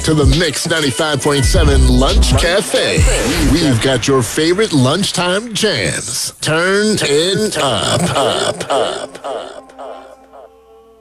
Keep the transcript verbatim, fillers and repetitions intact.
to the Mix ninety-five point seven Lunch Cafe. We've got your favorite lunchtime jams. Turn it up, up, up, up.